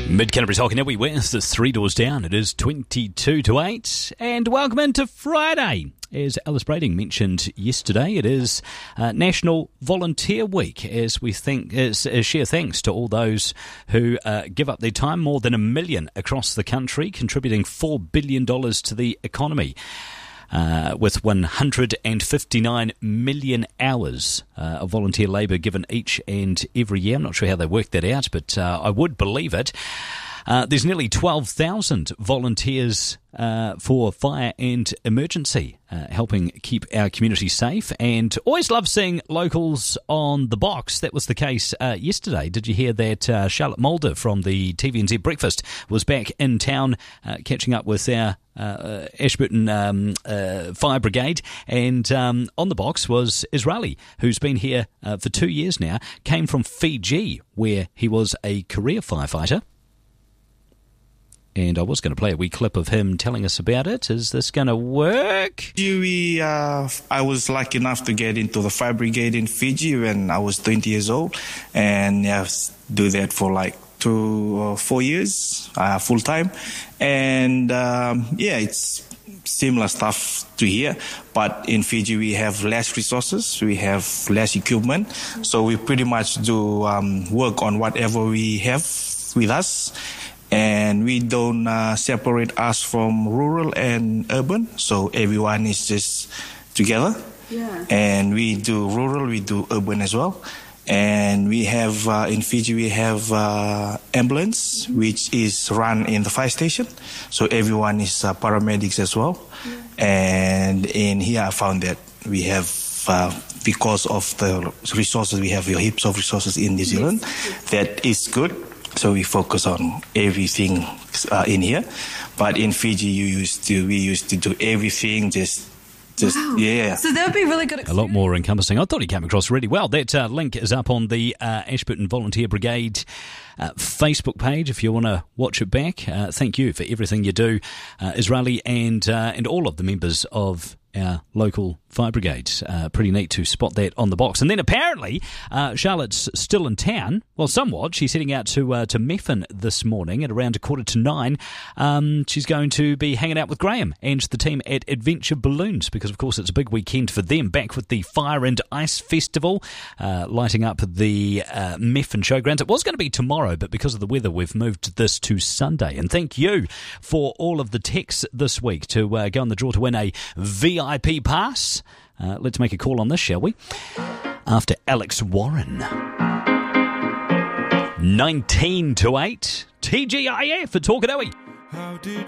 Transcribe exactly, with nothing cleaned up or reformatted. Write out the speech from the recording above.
Mid-Canterbury's Hokanui West is three doors down. It is twenty-two to eight. And welcome into Friday. As Alice Brading mentioned yesterday, it is uh, National Volunteer Week as we think as, as share thanks to all those who uh, give up their time, more than a million across the country, contributing four billion dollars to the economy. Uh, with one hundred fifty-nine million hours uh, of volunteer labour given each and every year. I'm not sure how they work that out, but uh, I would believe it. Uh, there's nearly twelve thousand volunteers uh, for fire and emergency, uh, helping keep our community safe. And always love seeing locals on the box. That was the case uh, yesterday. Did you hear that uh, Charlotte Mulder from the T V N Z Breakfast was back in town uh, catching up with our uh, Ashburton um, uh, Fire Brigade? And um, on the box was Israeli, who's been here uh, for two years now, came from Fiji, where he was a career firefighter. And I was going to play a wee clip of him telling us about it. Is this going to work? Fiji, uh, I was lucky enough to get into the fire brigade in Fiji when I was twenty years old. And yeah, do that for like two or four years, uh, full time. And um, yeah, it's similar stuff to here. But in Fiji, we have less resources. We have less equipment. So we pretty much do um, work on whatever we have with us. And we don't uh, separate us from rural and urban, so everyone is just together. Yeah. And we do rural, we do urban as well. And we have, uh, in Fiji, we have uh, ambulance, which is run in the fire station. So everyone is uh, paramedics as well. Yeah. And in here, I found that we have, uh, because of the resources, we have heaps of resources in New Zealand. Yes. That is good. So we focus on everything uh, in here, but in Fiji, you used to we used to do everything. Just, just wow. yeah. So that would be really good. A lot more encompassing. I thought he came across really well. That uh, link is up on the uh, Ashburton Volunteer Brigade uh, Facebook page if you want to watch it back. Uh, thank you for everything you do, uh, Israeli, and uh, and all of the members of our local fire brigade. Uh, pretty neat to spot that on the box. And then apparently uh, Charlotte's still in town. Well, somewhat. She's heading out to uh, to Methven this morning at around a quarter to nine. Um, she's going to be hanging out with Graham and the team at Adventure Balloons because, of course, it's a big weekend for them. Back with the Fire and Ice Festival, uh, lighting up the uh, Methven Showgrounds. It was going to be tomorrow, but because of the weather, we've moved this to Sunday. And thank you for all of the texts this week to uh, go on the draw to win a V I P pass. Uh, let's make a call on this, shall we? After Alex Warren. nineteen to eight. T G I F at Hokanui.